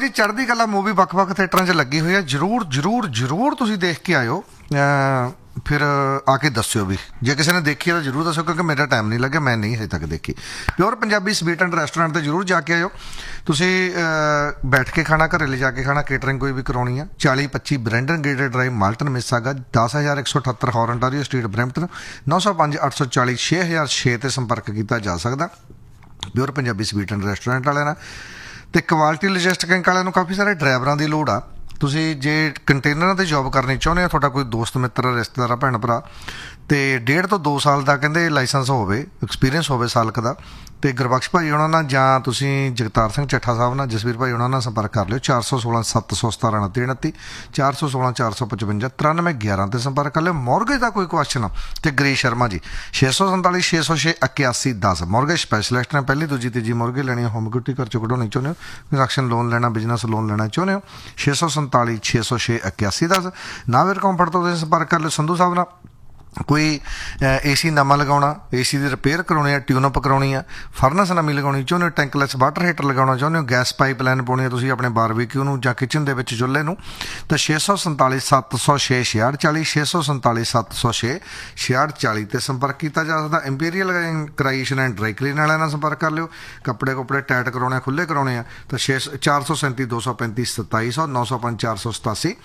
जी चढ़दी कला मूवी ਵੱਖ-ਵੱਖ ਥੀਏਟਰਾਂ 'ਚ ਲੱਗੀ ਹੋਈ ਹੈ। ਜ਼ਰੂਰ ਤੁਸੀਂ ਦੇਖ ਕੇ ਆਇਓ। ਫਿਰ ਆ ਕੇ ਦੱਸਿਓ ਵੀ ਜੇ ਕਿਸੇ ਨੇ ਦੇਖੀ ਹੈ ਤਾਂ ਜ਼ਰੂਰ ਦੱਸਿਓ, ਕਿਉਂਕਿ ਮੇਰਾ ਟਾਈਮ ਨਹੀਂ ਲੱਗਿਆ, ਮੈਂ ਨਹੀਂ ਹਜੇ ਤੱਕ ਦੇਖੀ। Pure Punjabi sweet and restaurant 'ਤੇ ਜ਼ਰੂਰ ਜਾ ਕੇ ਆਇਓ। ਤੁਸੀਂ ਬੈਠ ਕੇ ਖਾਣਾ, ਘਰੇ ਲਿਜਾ ਕੇ ਖਾਣਾ, ਕੇਟਰਿੰਗ ਕੋਈ ਵੀ ਕਰਾਉਣੀ ਆ। 4025 Brandon gated drive, Malton, ਮਿਸਾਗਾ। 10178 ਹੌਰ ontario street, Brampton. 905 840 6006 ਤੇ ਸੰਪਰਕ ਕੀਤਾ ਜਾ ਸਕਦਾ pure Punjabi sweet and restaurant ਵਾਲਿਆਂ ਨਾਲ। ਅਤੇ ਕੁਆਲਿਟੀ ਲੌਜਿਸਟਿਕ ਵਾਲਿਆਂ ਨੂੰ ਕਾਫੀ ਸਾਰੇ ਡਰਾਈਵਰਾਂ ਦੀ ਲੋੜ ਆ। ਤੁਸੀਂ ਜੇ ਕੰਟੇਨਰਾਂ 'ਤੇ ਜੋਬ ਕਰਨੀ ਚਾਹੁੰਦੇ ਹੋ, ਤੁਹਾਡਾ ਕੋਈ ਦੋਸਤ ਮਿੱਤਰ, ਰਿਸ਼ਤੇਦਾਰ, ਭੈਣ ਭਰਾ, ਅਤੇ 1.5 ਤੋਂ 2 ਸਾਲ ਦਾ ਕਹਿੰਦੇ ਲਾਇਸੈਂਸ ਹੋਵੇ, ਐਕਸਪੀਰੀਅੰਸ ਹੋਵੇ ਸਾਲਕ ਦਾ, ਅਤੇ ਗੁਰਬਖਸ਼ ਭਾਈ ਉਹਨਾਂ ਨਾਲ ਜਾਂ ਤੁਸੀਂ ਜਗਤਾਰ ਸਿੰਘ ਚੱਠਾ ਸਾਹਿਬ ਨਾਲ, ਜਸਵੀਰ ਭਾਈ ਉਹਨਾਂ ਨਾਲ ਸੰਪਰਕ ਕਰ ਲਿਓ। 416 717 29 29, 416 455 93 11 'ਤੇ ਸੰਪਰਕ ਕਰ ਲਿਓ। ਮੋਰਗੇਜ ਦਾ ਕੋਈ ਕੁਐਸਚਨ ਆ ਅਤੇ ਗਰੀਸ਼ ਸ਼ਰਮਾ ਜੀ 647 606 81 10 ਮੋਰਗੇਜ ਸਪੈਸ਼ਲਿਸਟ ਨੇ। ਪਹਿਲੀ, ਦੂਜੀ, ਤੀਜੀ ਮੋਰਗੇਜ ਲੈਣੀ, ਹੋਮ ਇਕੁਇਟੀ ਘਰ 'ਚੋਂ ਕਢਾਉਣੀ ਚਾਹੁੰਦੇ ਹੋ, ਕੰਸਟਰਕਸ਼ਨ ਲੋਨ ਲੈਣਾ, ਬਿਜ਼ਨਸ ਲੋਨ ਲੈਣਾ ਚਾਹੁੰਦੇ ਹੋ, 647 606 81 10। ਨਾਵੇਰ ਕੰਫਰਟ ਤੋਂ ਤੁਸੀਂ ਸੰਪਰਕ ਕਰ ਲਿਓ ਸੰਧੂ ਸਾਹਿਬ ਨਾਲ। ਕੋਈ AC ਨਵਾਂ ਲਗਾਉਣਾ, AC ਦੀ ਰਿਪੇਅਰ ਕਰਾਉਣੀ ਆ, ਟਿਊਨਅਪ ਕਰਾਉਣੀ ਆ, ਫਰਨਸ ਨਵੀਂ ਲਗਾਉਣੀ ਚਾਹੁੰਦੇ ਹੋ, ਟੈਂਕਲੈਸ ਵਾਟਰ ਹੀਟਰ ਲਗਾਉਣਾ ਚਾਹੁੰਦੇ ਹੋ, ਗੈਸ ਪਾਈਪ ਲਾਈਨ ਪਾਉਣੀ ਹੈ ਤੁਸੀਂ ਆਪਣੇ ਬਾਰਬੀਕਿਊ ਨੂੰ ਜਾਂ ਕਿਚਨ ਦੇ ਵਿੱਚ ਚੁੱਲ੍ਹੇ ਨੂੰ, ਤਾਂ 647 706 6640, 647 706 6640 'ਤੇ ਸੰਪਰਕ ਕੀਤਾ ਜਾ ਸਕਦਾ। ਇੰਪੀਰੀਅਲ ਕਰਾਈਸ਼ਨ ਐਂਡ ਡਰਾਈ ਕਲੀਨ ਵਾਲਿਆਂ ਨਾਲ ਸੰਪਰਕ ਕਰ ਲਿਓ। ਕੱਪੜੇ ਟਾਈਟ ਕਰਾਉਣੇ, ਖੁੱਲ੍ਹੇ ਕਰਾਉਣੇ ਆ, ਤਾਂ 437 235 2700, 905 487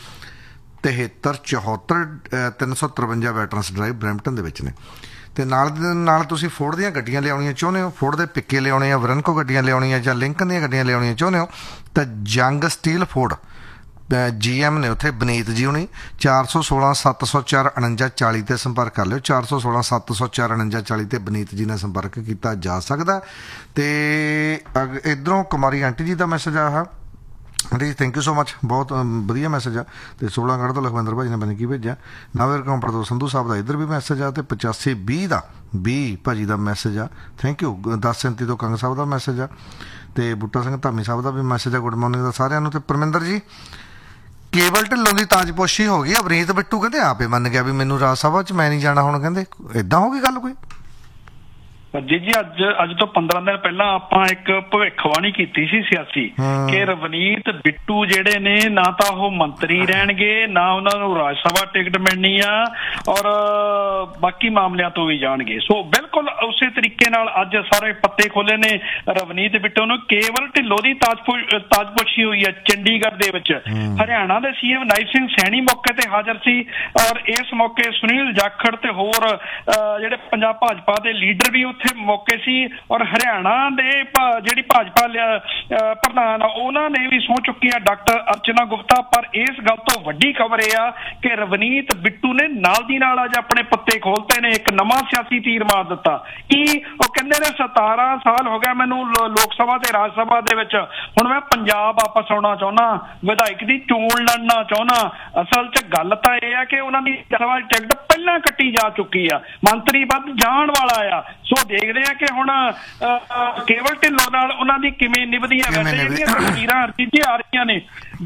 73 74 353 ਵੈਟਰਨਸ ਡਰਾਈਵ, ਬਰੈਂਪਟਨ ਦੇ ਵਿੱਚ ਨੇ। ਅਤੇ ਨਾਲ ਦੇ ਨਾਲ ਤੁਸੀਂ ਫੋਰਡ ਦੀਆਂ ਗੱਡੀਆਂ ਲਿਆਉਣੀਆਂ ਚਾਹੁੰਦੇ ਹੋ, ਫੋਰਡ ਦੇ ਪਿੱਕੇ ਲਿਆਉਣੇ ਆ, ਵਰਨਕੋ ਗੱਡੀਆਂ ਲਿਆਉਣੀਆਂ ਜਾਂ ਲਿੰਕਨ ਦੀਆਂ ਗੱਡੀਆਂ ਲਿਆਉਣੀਆਂ ਚਾਹੁੰਦੇ ਹੋ, ਤਾਂ ਜੰਗ ਸਟੀਲ ਫੋਰਡ GM ਨੇ ਉੱਥੇ, ਬਨੀਤ ਜੀ ਹੁਣੀ। 416 704 49 40 'ਤੇ ਸੰਪਰਕ ਕਰ ਲਿਓ। 416 704 49 40 'ਤੇ ਬਨੀਤ ਜੀ ਨਾਲ ਸੰਪਰਕ ਕੀਤਾ ਜਾ ਸਕਦਾ। ਅਤੇ ਇੱਧਰੋਂ ਕੁਮਾਰੀ ਆਂਟੀ ਜੀ ਦਾ ਮੈਸੇਜ ਆਇਆ। Aunty thank you so much, ਬਹੁਤ ਵਧੀਆ ਮੈਸੇਜ ਆ। ਅਤੇ 16 ਤੋਂ ਲਖਵਿੰਦਰ ਭਾਜੀ ਨੇ ਪਤਾ ਕੀ ਭੇਜਿਆ। ਨਾਵੇਰ ਕੰਪਰ ਤੋਂ ਸੰਧੂ ਸਾਹਿਬ ਦਾ ਇੱਧਰ ਵੀ ਮੈਸੇਜ ਆ। ਅਤੇ 8520 ਦਾ 20 ਭਾਜੀ ਦਾ ਮੈਸੇਜ ਆ, ਥੈਂਕ ਯੂ। 1037 ਤੋਂ ਕੰਗ ਸਾਹਿਬ ਦਾ ਮੈਸੇਜ ਆ। ਅਤੇ ਬੂਟਾ ਸਿੰਘ ਧਾਮੀ ਸਾਹਿਬ ਦਾ ਵੀ ਮੈਸੇਜ ਆ। ਗੁੱਡ ਮਾਰਨਿੰਗ ਦਾ ਸਾਰਿਆਂ ਨੂੰ। ਅਤੇ ਪਰਮਿੰਦਰ ਜੀ, ਕੇਵਲ ਢਿੱਲੋਂ ਦੀ ਤਾਜਪੋਸ਼ੀ ਹੋ ਗਈ। ਅਵਨੀਤ ਬਿੱਟੂ ਕਹਿੰਦੇ ਆਪੇ ਮੰਨ ਗਿਆ ਵੀ ਮੈਨੂੰ ਰਾਜ ਸਭਾ 'ਚ ਮੈਂ ਨਹੀਂ ਜਾਣਾ ਹੁਣ, ਕਹਿੰਦੇ ਇੱਦਾਂ ਹੋ ਗਈ ਗੱਲ ਕੋਈ? ਜੀ ਅੱਜ ਤੋਂ 15 ਦਿਨ ਪਹਿਲਾਂ ਆਪਾਂ ਇੱਕ ਭਵਿੱਖਬਾਣੀ ਕੀਤੀ ਸੀ ਸਿਆਸੀ, ਕਿ ਰਵਨੀਤ ਬਿੱਟੂ ਜਿਹੜੇ ਨੇ ਨਾ ਤਾਂ ਉਹ ਮੰਤਰੀ ਰਹਿਣਗੇ, ਨਾ ਉਹਨਾਂ ਨੂੰ ਰਾਜ ਸਭਾ ਟਿਕਟ ਮਿਲਣੀ ਆ, ਔਰ ਬਾਕੀ ਮਾਮਲਿਆਂ ਤੋਂ ਵੀ ਜਾਣਗੇ। ਸੋ ਬਿਲਕੁਲ ਉਸੇ ਤਰੀਕੇ ਨਾਲ ਅੱਜ ਸਾਰੇ ਪੱਤੇ ਖੋਲੇ ਨੇ ਰਵਨੀਤ ਬਿੱਟੂ ਨੂੰ। ਕੇਵਲ ਢਿੱਲੋਂ ਦੀ ਤਾਜਪੋਸ਼ੀ ਹੋਈ ਹੈ ਚੰਡੀਗੜ੍ਹ ਦੇ ਵਿੱਚ। ਹਰਿਆਣਾ ਦੇ CM ਨਾਇਬ ਸਿੰਘ ਸੈਣੀ ਮੌਕੇ ਤੇ ਹਾਜ਼ਰ ਸੀ, ਔਰ ਇਸ ਮੌਕੇ ਸੁਨੀਲ ਜਾਖੜ ਤੇ ਹੋਰ ਜਿਹੜੇ ਪੰਜਾਬ ਭਾਜਪਾ ਦੇ ਲੀਡਰ ਵੀ ਉੱਥੇ ਮੌਕੇ ਸੀ। ਔਰ ਹਰਿਆਣਾ ਦੇ ਜਿਹੜੀ ਭਾਜਪਾ ਪ੍ਰਧਾਨ ਉਹਨਾਂ ਨੇ ਵੀ ਸਹੁੰ ਚੁੱਕੀ ਆ, ਡਾਕਟਰ ਅਰਚਨਾ ਗੁਪਤਾ। ਪਰ ਇਸ ਗੱਲ ਤੋਂ ਵੱਡੀ ਖਬਰ ਇਹ ਆ ਕਿ ਰਵਨੀਤ ਬਿੱਟੂ ਨੇ ਨਾਲ ਦੀ ਨਾਲ ਅੱਜ ਆਪਣੇ ਪੱਤੇ ਖੋਲਤੇ ਨੇ, ਇੱਕ ਨਵਾਂ ਸਿਆਸੀ ਤੀਰ ਮਾਰ ਦਿੱਤਾ। ਕਿ ਉਹ ਕਹਿੰਦੇ ਨੇ 17 ਸਾਲ ਹੋ ਗਿਆ ਮੈਨੂੰ ਲੋਕ ਸਭਾ ਤੇ ਰਾਜ ਸਭਾ ਦੇ ਵਿੱਚ, ਹੁਣ ਮੈਂ ਪੰਜਾਬ ਵਾਪਸ ਆਉਣਾ ਚਾਹੁੰਦਾ, ਵਿਧਾਇਕ ਦੀ ਚੋਣ ਲੜਨਾ ਚਾਹੁੰਦਾ। ਅਸਲ 'ਚ ਗੱਲ ਤਾਂ ਇਹ ਆ ਕਿ ਉਹਨਾਂ ਦੀ ਟਿਕਟ ਪਹਿਲਾਂ ਕੱਟੀ ਜਾ ਚੁੱਕੀ ਆ, ਮੰਤਰੀ ਵੱਧ ਜਾਣ ਵਾਲਾ ਆ। ਸੋ ਦੇਖਦੇ ਆ ਕਿ ਹੁਣ ਕੇਵਲ ਢਿੱਲੋਂ ਨਾਲ ਉਹਨਾਂ ਦੀ ਕਿਵੇਂ ਨਿਭਦੀ ਹੈ। ਵੈਸੇ ਜਿਹੜੀਆਂ ਤਸਵੀਰਾਂ ਆ ਰਹੀਆਂ ਨੇ,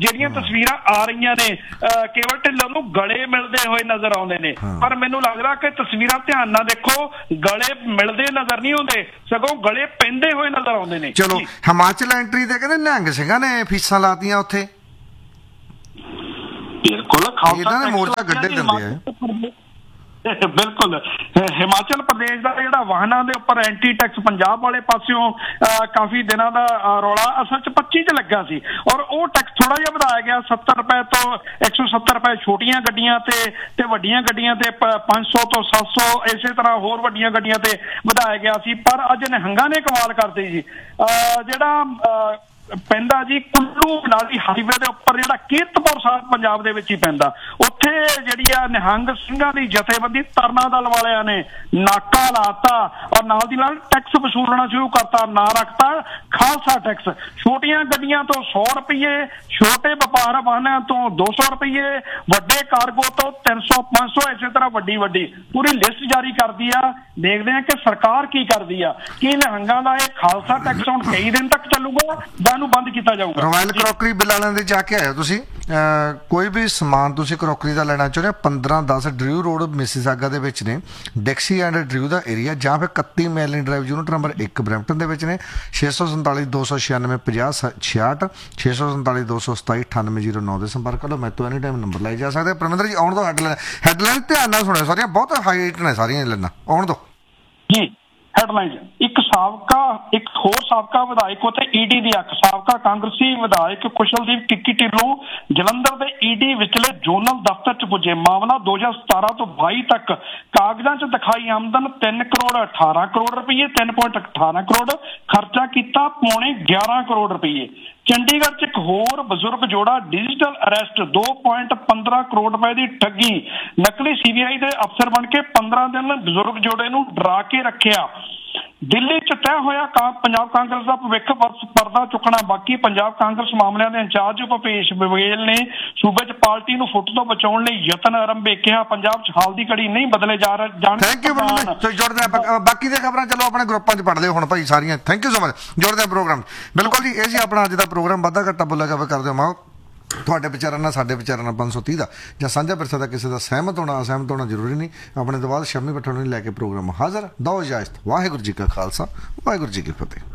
ਕੇਵਲ ਢਿੱਲੋਂ ਨੂੰ ਗਲੇ ਮਿਲਦੇ ਹੋਏ ਨਜ਼ਰ ਆਉਂਦੇ ਨੇ। ਪਰ ਮੈਨੂੰ ਲੱਗਦਾ ਕਿ ਤਸਵੀਰਾਂ ਧਿਆਨ ਨਾਲ ਦੇਖੋ, ਗਲੇ ਮਿਲਦੇ ਨਜ਼ਰ ਨਹੀਂ ਆਉਂਦੇ, ਸਗੋਂ ਗਲੇ ਪੈਂਦੇ ਹੋਏ ਨਜ਼ਰ ਆਉਂਦੇ ਨੇ। ਚਲੋ, ਹਿਮਾਚਲ ਐਂਟਰੀ ਤੇ ਕਹਿੰਦੇ ਨਿਹੰਗ ਸਿੰਘਾਂ ਨੇ ਫੀਸਾਂ ਲਾਤੀਆਂ ਉੱਥੇ। ਬਿਲਕੁਲ, ਇਹਨਾਂ ਨੇ ਮੋਰਚਾ ਗੱਡੇ ਦਿੰਦੇ ਆ। ਬਿਲਕੁਲ, ਹਿਮਾਚਲ ਪ੍ਰਦੇਸ਼ ਦਾ ਜਿਹੜਾ ਵਾਹਨਾਂ ਦੇ ਉੱਪਰ ਐਂਟੀ ਟੈਕਸ ਪੰਜਾਬ ਵਾਲੇ ਪਾਸਿਓਂ ਕਾਫੀ ਦਿਨਾਂ ਦਾ ਰੌਲਾ ਅਸਲ 'ਚ 25 'ਚ ਲੱਗਾ ਸੀ, ਔਰ ਉਹ ਟੈਕਸ ਥੋੜਾ ਜਿਹਾ ਵਧਾਇਆ ਗਿਆ 70 ਰੁਪਏ ਤੋਂ 170 ਰੁਪਏ ਛੋਟੀਆਂ ਗੱਡੀਆਂ ਤੇ ਵੱਡੀਆਂ ਗੱਡੀਆਂ ਤੇ 500 ਤੋਂ 700, ਇਸੇ ਤਰ੍ਹਾਂ ਹੋਰ ਵੱਡੀਆਂ ਗੱਡੀਆਂ ਤੇ ਵਧਾਇਆ ਗਿਆ ਸੀ। ਪਰ ਅੱਜ ਨਿਹੰਗਾਂ ਨੇ ਕਮਾਲ ਕਰਤੀ ਜੀ। ਜਿਹੜਾ ਪੈਂਦਾ ਜੀ ਕੁੱਲੂ ਮਨਾਲੀ ਹਾਈਵੇ ਦੇ ਉੱਪਰ, ਜਿਹੜਾ ਕੀਰਤਪੁਰ ਸਾਹਿਬ ਪੰਜਾਬ ਦੇ ਵਿੱਚ ਹੀ ਪੈਂਦਾ, ਉੱਥੇ ਜਿਹੜੀ ਆ ਨਿਹੰਗ ਸਿੰਘਾਂ ਦੀ ਜਥੇਬੰਦੀ ਤਰਨਾ ਦਲ ਵਾਲਿਆਂ ਨੇ ਨਾਕਾ ਲਾਤਾ, ਔਰ ਨਾਲ ਦੀ ਨਾਲ ਟੈਕਸ ਵਸੂਲਣਾ ਸ਼ੁਰੂ ਕਰਤਾ। ਨਾਂ ਰੱਖਤਾ ਖਾਲਸਾ ਟੈਕਸ। ਛੋਟੀਆਂ ਗੱਡੀਆਂ ਤੋਂ 100 ਰੁਪਏ, ਛੋਟੇ ਵਪਾਰ ਵਾਹਨਾਂ ਤੋਂ 200 ਰੁਪਏ, ਵੱਡੇ ਕਾਰਗੋ ਤੋਂ 300 500, ਇਸੇ ਤਰ੍ਹਾਂ ਵੱਡੀ ਪੂਰੀ ਲਿਸਟ ਜਾਰੀ ਕਰਦੀ ਆ। ਦੇਖਦੇ ਆ ਕਿ ਸਰਕਾਰ ਕੀ ਕਰਦੀ ਆ। ਕੀ ਨਿਹੰਗਾਂ ਦਾ ਇਹ ਖਾਲਸਾ ਟੈਕਸ ਹੁਣ ਕਈ ਦਿਨ ਤੱਕ ਚੱਲੂਗਾ ਜਾਂ ਇਹਨੂੰ ਬੰਦ ਕੀਤਾ ਜਾਊਗਾ? ਰਾਇਲ ਕਰੋਕਰੀ ਬਿੱਲ ਵਾਲਿਆਂ ਦੇ ਜਾ ਕੇ ਆਇਓ ਤੁਸੀਂ? ਕੋਈ ਵੀ ਸਮਾਨ ਤੁਸੀਂ ਕਰੋਕਰੀ ਦਾ ਲੈਣਾ ਚਾਹੁੰਦੇ ਹੋ 1510 ਡਰਿਊ ਰੋਡ ਮਿਸੀਸਾਗਾ ਦੇ ਵਿੱਚ ਨੇ, ਡਿਕਸੀ ਐਂਡ ਡਰਿਊ ਦਾ ਏਰੀਆ, ਜਾਂ ਫਿਰ 31 ਮੈਲਿਨ ਡਰਾਈਵ ਯੂਨਿਟ ਨੰਬਰ 1 ਬਰੈਂਪਟਨ ਦੇ ਵਿੱਚ ਨੇ। 647 296 50 66 647 227 9809 ਦੇ ਸੰਪਰਕ ਕਰੋ। ਮੈਂ ਤੋਂ ਐਨੀ ਟਾਈਮ ਨੰਬਰ ਲਾਈ ਜਾ ਸਕਦੇ। ਪਰਮਿੰਦਰ ਜੀ ਆਉਣ ਦੋ, ਹੈਡਲਾਈਨ ਧਿਆਨ ਨਾਲ ਸੁਣਿਓ ਸਾਰੀਆਂ, ਬਹੁਤ ਹਾਈਟ ਨੇ ਸਾਰੀਆਂ ਲੈਣਾ, ਆਉਣ ਦੋ ਜੀ। ਹੈਡਲਾਈਨ ਇੱਕ ਹੋਰ ਸਾਬਕਾ ਵਿਧਾਇਕ ਉਤੇ ਈਡੀ ਦੀ ਅੱਖ। ਸਾਬਕਾ ਕਾਂਗਰਸੀ ਵਿਧਾਇਕ ਕੁਸ਼ਲਦੀਪ ਕਿੱਕੀ ਢਿੱਲੋਂ ਜਲੰਧਰ ਦੇ ਈਡੀ ਵਿਚਲੇ ਜ਼ੋਨਲ ਦਫ਼ਤਰ ਚ ਪੁੱਜੇ। ਮਾਮਲਾ 2017 ਤੋਂ 22 ਤੱਕ ਕਾਗਜ਼ਾਂ ਚ ਦਿਖਾਈ ਆਮਦਨ 3 ਕਰੋੜ 18 ਕਰੋੜ ਰੁਪਏ, 3.18 ਕਰੋੜ, ਖਰਚਾ ਕੀਤਾ ਪੌਣੇ 11 ਕਰੋੜ ਰੁਪਏ। ਚੰਡੀਗੜ੍ਹ 'ਚ ਇੱਕ ਹੋਰ ਬਜ਼ੁਰਗ ਜੋੜਾ ਡਿਜੀਟਲ ਅਰੈਸਟ, 2.15 ਕਰੋੜ ਰੁਪਏ ਦੀ ਠੱਗੀ। ਨਕਲੀ ਸੀਬੀਆਈ ਦੇ ਅਫਸਰ ਬਣ ਕੇ 15 ਦਿਨ ਬਜ਼ੁਰਗ ਜੋੜੇ ਨੂੰ ਡਰਾ ਕੇ ਰੱਖਿਆ। ਦਿੱਲੀ 'ਚ ਤੈਅ ਹੋਇਆ ਪੰਜਾਬ ਕਾਂਗਰਸ ਦਾ ਭਵਿੱਖ, ਪਰਦਾ ਚੁੱਕਣਾ ਬਾਕੀ। ਪੰਜਾਬ ਕਾਂਗਰਸ ਮਾਮਲਿਆਂ ਦੇ ਇੰਚਾਰਜ ਭੁਪੇਸ਼ ਬਘੇਲ ਨੇ ਸੂਬੇ 'ਚ ਪਾਰਟੀ ਨੂੰ ਫੁੱਟ ਤੋਂ ਬਚਾਉਣ ਲਈ ਯਤਨ ਆਰੰਭੇ। ਕਿਹਾ ਪੰਜਾਬ 'ਚ ਹਾਲ ਦੀ ਘੜੀ ਨਹੀਂ ਬਦਲੇ ਜਾ ਰਹੇ। ਥੈਂਕ ਯੂ ਜੁੜਦੇ। ਬਾਕੀ ਦੀਆਂ ਖਬਰਾਂ ਚਲੋ ਆਪਣੇ ਗਰੁੱਪਾਂ 'ਚ ਪੜ੍ਹ ਲਿਓ ਹੁਣ ਭਾਈ ਸਾਰੀਆਂ। Thank you so much. ਜੁੜਦੇ ਪ੍ਰੋਗਰਾਮ ਬਿਲਕੁਲ ਜੀ। ਇਹ ਸੀ ਆਪਣਾ ਅੱਜ ਦਾ ਪ੍ਰੋਗਰਾਮ। ਵਾਧਾ ਘੱਟਾ ਬੋਲਿਆ ਜਾਵੇ ਕਰਦੇ ਹੋ ਮਾਓ ਤੁਹਾਡੇ ਵਿਚਾਰਾਂ ਨਾਲ ਸਾਡੇ ਵਿਚਾਰਾਂ ਨਾਲ 530 ਦਾ ਜਾਂ ਸਾਂਝਾ ਵਿਰਸਾ ਦਾ ਕਿਸੇ ਦਾ ਸਹਿਮਤ ਹੋਣਾ ਅਸਹਿਮਤ ਹੋਣਾ ਜ਼ਰੂਰੀ ਨਹੀਂ। ਆਪਣੇ ਤੋਂ ਬਾਅਦ ਸ਼ਮੀ ਪਠਾਣੀ ਲੈ ਕੇ ਪ੍ਰੋਗਰਾਮ ਹਾਜ਼ਰ। ਦੋ ਇਜਾਜ਼ਤ। ਵਾਹਿਗੁਰੂ ਜੀ ਕਾ ਖਾਲਸਾ, ਵਾਹਿਗੁਰੂ ਜੀ ਕੀ ਫਤਿਹ।